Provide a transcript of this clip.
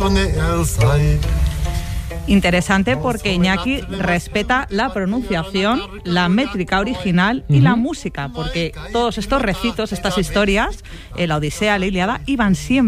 Interesante porque Iñaki respeta la pronunciación, la métrica original y la música, porque todos estos recitos, estas historias, la Odisea, la Ilíada, iban siempre